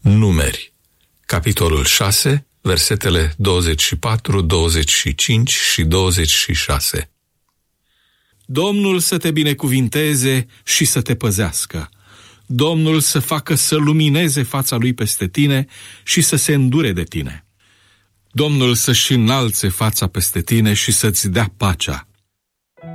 Numeri, capitolul 6, versetele 24, 25 și 26. Domnul să te binecuvinteze și să te păzească. Domnul să facă să lumineze fața lui peste tine și să se îndure de tine. Domnul să-și înalțe fața peste tine și să-ți dea pacea.